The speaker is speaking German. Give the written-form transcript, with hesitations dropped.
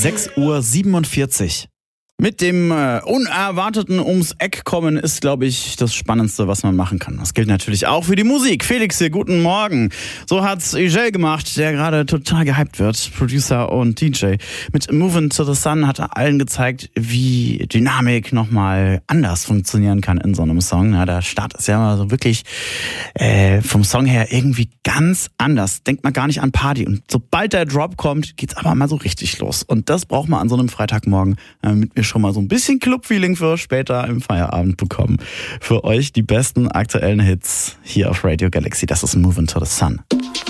6:47 Uhr. Mit dem Unerwarteten ums Eck kommen ist, glaube ich, das Spannendste, was man machen kann. Das gilt natürlich auch für die Musik. Felix hier, guten Morgen. So hat's Ijel gemacht, der gerade total gehypt wird, Producer und DJ. Mit Movin' to the Sun hat er allen gezeigt, wie Dynamik nochmal anders funktionieren kann in so einem Song. Ja, der Start ist ja immer so wirklich vom Song her irgendwie ganz anders. Denkt man gar nicht an Party. Und sobald der Drop kommt, geht's aber mal so richtig los. Und das braucht man an so einem Freitagmorgen, damit wir schon mal so ein bisschen Club-Feeling für später im Feierabend bekommen. Für euch die besten aktuellen Hits hier auf Radio Galaxy. Das ist Movin' to the Sun.